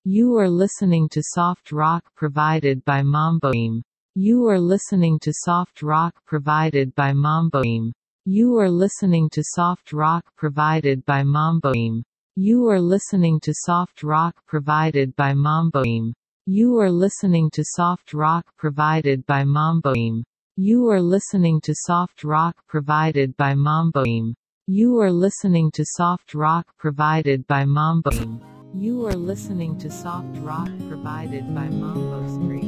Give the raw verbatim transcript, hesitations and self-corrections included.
You are listening to soft rock provided by Mamboim. You are listening to soft rock provided by Mamboim. You are listening to soft rock provided by Mamboim. You are listening to soft rock provided by Mamboim. You are listening to soft rock provided by Mamboim. You are listening to soft rock provided by Mamboim. You are listening to soft rock provided by Mamboim. You are listening to soft rock provided by Mambo Screen.